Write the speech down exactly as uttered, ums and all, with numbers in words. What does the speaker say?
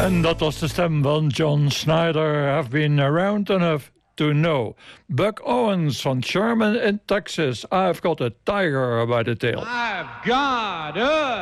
En dat was de stem van John Snyder. Have been around enough to know. Buck Owens van Sherman in Texas. I've got a tiger by the tail. I've got a